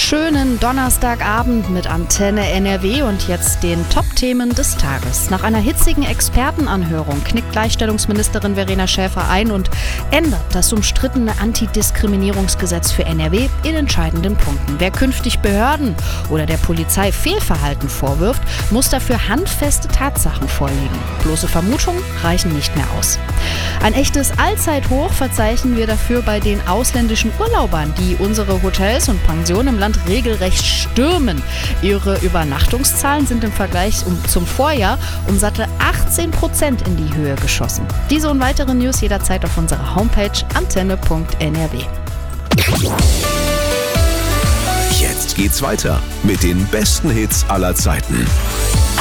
Schönen Donnerstagabend mit Antenne NRW und jetzt den Top-Themen des Tages. Nach einer hitzigen Expertenanhörung knickt Gleichstellungsministerin Verena Schäfer ein und ändert das umstrittene Antidiskriminierungsgesetz für NRW in entscheidenden Punkten. Wer künftig Behörden oder der Polizei Fehlverhalten vorwirft, muss dafür handfeste Tatsachen vorlegen. Bloße Vermutungen reichen nicht mehr aus. Ein echtes Allzeithoch verzeichnen wir dafür bei den ausländischen Urlaubern, die unsere Hotels und Pensionen im Land regelrecht stürmen. Ihre Übernachtungszahlen sind im Vergleich zum Vorjahr um satte 18% in die Höhe geschossen. Diese und weitere News jederzeit auf unserer Homepage antenne.nrw. Jetzt geht's weiter mit den besten Hits aller Zeiten.